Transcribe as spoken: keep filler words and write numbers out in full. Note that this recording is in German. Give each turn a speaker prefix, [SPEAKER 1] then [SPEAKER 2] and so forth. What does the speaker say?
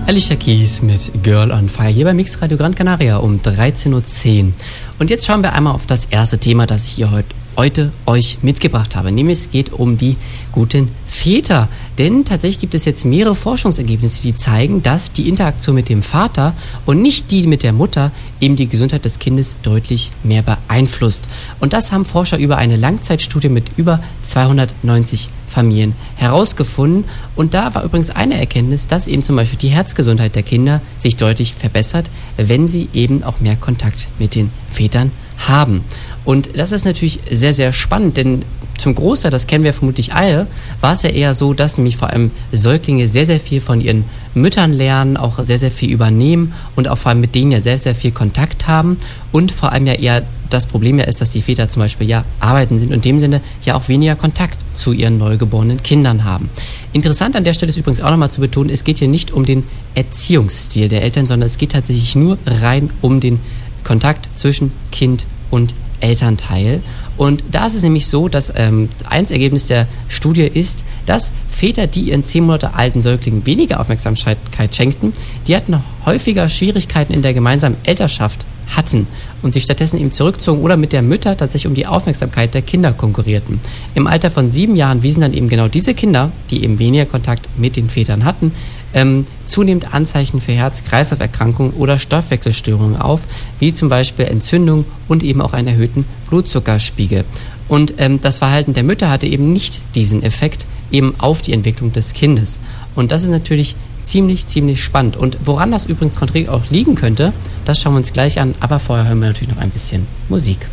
[SPEAKER 1] Alicia Keys mit Girl on Fire hier bei Mix Radio Gran Canaria um dreizehn Uhr zehn. Und jetzt schauen wir einmal auf das erste Thema, das ich hier heute, heute euch mitgebracht habe. Nämlich es geht um die guten Väter. Denn tatsächlich gibt es jetzt mehrere Forschungsergebnisse, die zeigen, dass die Interaktion mit dem Vater und nicht die mit der Mutter eben die Gesundheit des Kindes deutlich mehr beeinflusst. Und das haben Forscher über eine Langzeitstudie mit über zweihundertneunzig Familien herausgefunden. Und da war übrigens eine Erkenntnis, dass eben zum Beispiel die Herzgesundheit der Kinder sich deutlich verbessert, wenn sie eben auch mehr Kontakt mit den Vätern haben. Und das ist natürlich sehr, sehr spannend, denn zum Großteil, das kennen wir vermutlich alle, war es ja eher so, dass nämlich vor allem Säuglinge sehr, sehr viel von ihren Müttern lernen, auch sehr, sehr viel übernehmen und auch vor allem mit denen ja sehr, sehr viel Kontakt haben und vor allem ja eher das Problem ja ist, dass die Väter zum Beispiel ja arbeiten sind und in dem Sinne ja auch weniger Kontakt zu ihren neugeborenen Kindern haben. Interessant an der Stelle ist übrigens auch nochmal zu betonen, es geht hier nicht um den Erziehungsstil der Eltern, sondern es geht tatsächlich nur rein um den Kontakt zwischen Kind und Elternteil. Und da ist es nämlich so, dass ähm, eins Ergebnis der Studie ist, dass Väter, die ihren zehn Monate alten Säuglingen weniger Aufmerksamkeit schenkten, die hatten häufiger Schwierigkeiten in der gemeinsamen Elternschaft hatten und sich stattdessen eben zurückzogen oder mit der Mütter tatsächlich um die Aufmerksamkeit der Kinder konkurrierten. Im Alter von sieben Jahren wiesen dann eben genau diese Kinder, die eben weniger Kontakt mit den Vätern hatten, ähm, zunehmend Anzeichen für Herz-Kreislauf-Erkrankungen oder Stoffwechselstörungen auf, wie zum Beispiel Entzündung und eben auch einen erhöhten Blutzuckerspiegel. Und ähm, das Verhalten der Mütter hatte eben nicht diesen Effekt eben auf die Entwicklung des Kindes. Und das ist natürlich ziemlich, ziemlich spannend. Und woran das übrigens konkret auch liegen könnte, das schauen wir uns gleich an, aber vorher hören wir natürlich noch ein bisschen Musik.